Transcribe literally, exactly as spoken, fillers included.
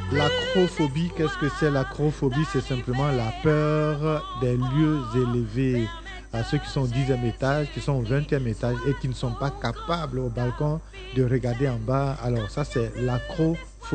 L'acrophobie, qu'est-ce que c'est? L'acrophobie, c'est simplement la peur des lieux élevés. À ceux qui sont au dixième étage, qui sont au vingtième étage et qui ne sont pas capables au balcon de regarder en bas. Alors ça, c'est l'acrophobie.